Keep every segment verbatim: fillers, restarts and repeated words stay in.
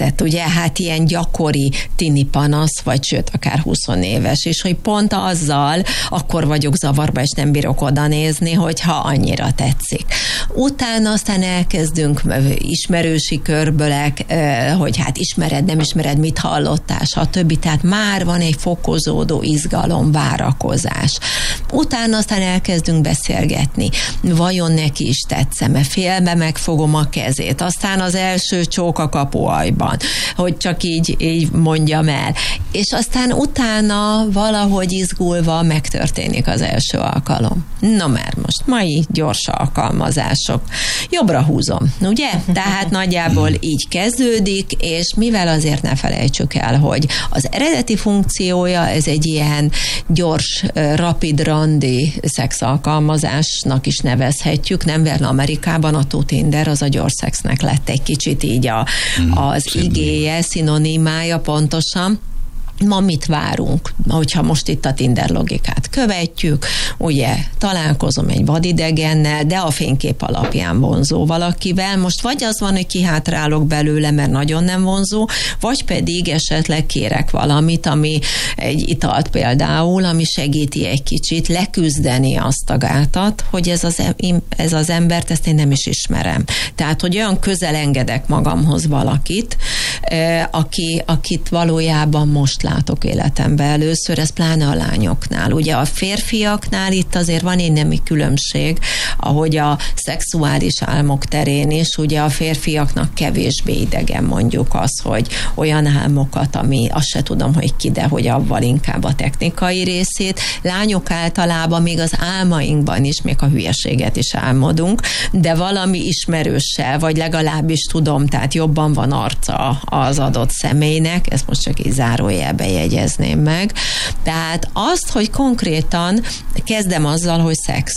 tetszett, ugye, hát ilyen gyakori tini panasz, vagy sőt, akár húsz éves, és hogy pont azzal akkor vagyok zavarba, és nem bírok oda nézni, hogyha annyira tetszik. Utána aztán elkezdünk ismerősi körbölek, hogy hát ismered, nem ismered, mit hallottál, stb. Tehát már van egy fokozódó izgalom, várakozás. Utána aztán elkezdünk beszélgetni. Vajon neki is tetszem-e? Félbe megfogom a kezét. Aztán az első csók a kapuajban, hogy csak így, így mondjam el. És aztán utána valahogy izgulva megtörténik az első alkalom. Na már most mai gyors alkalmazások. Jobbra húzom, ugye? Tehát nagyjából így kezdődik, és mivel azért ne felejtsük el, hogy az eredeti funkciója, ez egy ilyen gyors, rapid randi szexalkalmazásnak is nevezhetjük, nem véletlenül Amerikában a Tinder az a gyors szexnek lett egy kicsit így a, az igéje, szinonimája pontosan. Ma mit várunk, hogyha most itt a Tinder logikát követjük, ugye találkozom egy vadidegennel, de a fénykép alapján vonzó valakivel, most vagy az van, hogy kihátrálok belőle, mert nagyon nem vonzó, vagy pedig esetleg kérek valamit, ami egy italt például, ami segíti egy kicsit leküzdeni azt a gátat, hogy ez az, ez az embert, ezt én nem is ismerem. Tehát, hogy olyan közel engedek magamhoz valakit, aki, akit valójában most látok életemben először, ez pláne a lányoknál. Ugye a férfiaknál itt azért van egy nemi különbség, ahogy a szexuális álmok terén is, ugye a férfiaknak kevésbé idegen mondjuk az, hogy olyan álmokat, ami azt se tudom, hogy ki, de hogy avval inkább a technikai részét. Lányok általában még az álmainkban is, még a hülyeséget is álmodunk, de valami ismerőssel, vagy legalábbis tudom, tehát jobban van arca az adott személynek, ezt most csak így zárójelbe jegyezném meg. Tehát azt, hogy konkrétan kezdem azzal, hogy szex.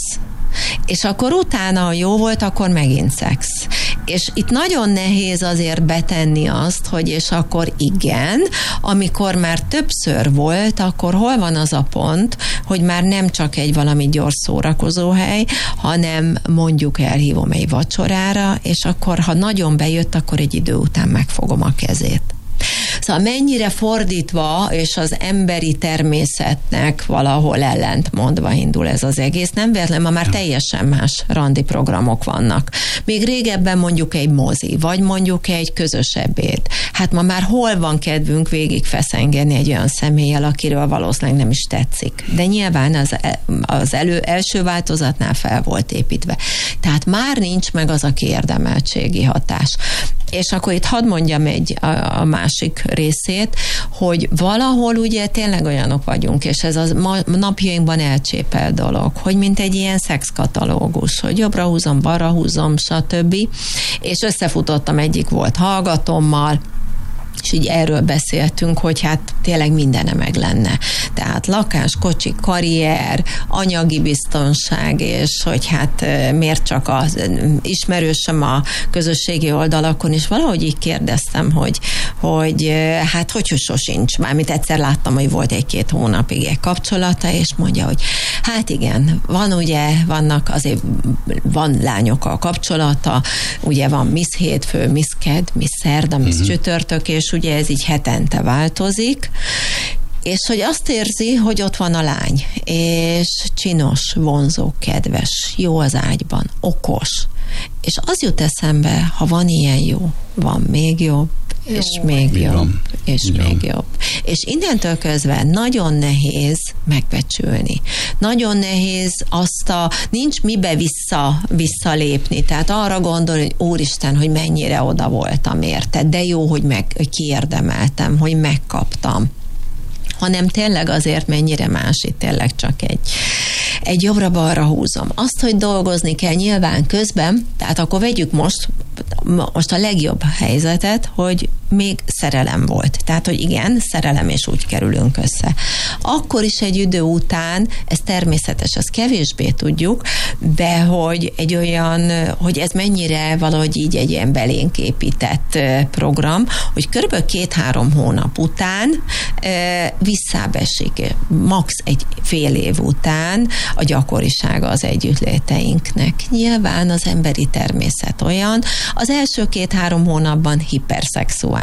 És akkor utána, ha jó volt, akkor megint szex. És itt nagyon nehéz azért betenni azt, hogy és akkor igen, amikor már többször volt, akkor hol van az a pont, hogy már nem csak egy valami gyors szórakozóhely, hanem mondjuk elhívom egy vacsorára, és akkor, ha nagyon bejött, akkor egy idő után megfogom a kezét. Szóval mennyire fordítva, és az emberi természetnek valahol ellentmondva indul ez az egész. Nem véletlen, ma már teljesen más randi programok vannak. Még régebben mondjuk egy mozi, vagy mondjuk egy közös ebéd. Hát ma már hol van kedvünk végig feszengeni egy olyan személlyel, akiről valószínűleg nem is tetszik. De nyilván az, az elő, első változatnál fel volt építve. Tehát már nincs meg az a kiérdemeltségi hatás. És akkor itt hadd mondjam egy a, a másik részét, hogy valahol ugye tényleg olyanok vagyunk, és ez a napjainkban elcsépel dolog, hogy mint egy ilyen szexkatalógus, hogy jobbra húzom, balra húzom, stb. És összefutottam egyik volt hallgatommal, és így erről beszéltünk, hogy hát tényleg mindene meg lenne. Tehát lakás, kocsi, karrier, anyagi biztonság, és hogy hát miért csak az ismerősöm a közösségi oldalakon, és valahogy így kérdeztem, hogy, hogy hát hogy, hogy sosincs. Mármint egyszer láttam, hogy volt egy-két hónapig egy kapcsolata, és mondja, hogy hát igen, van ugye, vannak azért, van lányokkal kapcsolata, ugye van Miss Hétfő, Miss Ked, Miss Szerda, Miss uh-huh. Csütörtök, és ugye ez így hetente változik, és hogy azt érzi, hogy ott van a lány, és csinos, vonzó, kedves, jó az ágyban, okos, és az jut eszembe, ha van ilyen jó, van még jobb, jó. És még jobb, van. és jó. még jobb. És innentől kezdve nagyon nehéz megbecsülni. Nagyon nehéz azt a, nincs mibe vissza, visszalépni, tehát arra gondol, hogy úristen, hogy mennyire oda voltam érte, de jó, hogy meg hogy kiérdemeltem, hogy megkaptam. Hanem tényleg azért mennyire más, itt tényleg csak egy, egy jobbra-balra húzom. Azt, hogy dolgozni kell nyilván közben, tehát akkor vegyük most, most a legjobb helyzetet, hogy még szerelem volt. Tehát, hogy igen, szerelem, és úgy kerülünk össze. Akkor is egy idő után, ez természetes, ezt kevésbé tudjuk, de hogy egy olyan, hogy ez mennyire valahogy így egy ilyen belénk épített program, hogy körülbelül két-három hónap után visszábesik, max. egy fél év után a gyakorisága az együttléteinknek. Nyilván az emberi természet olyan, az első két-három hónapban hiperszexuális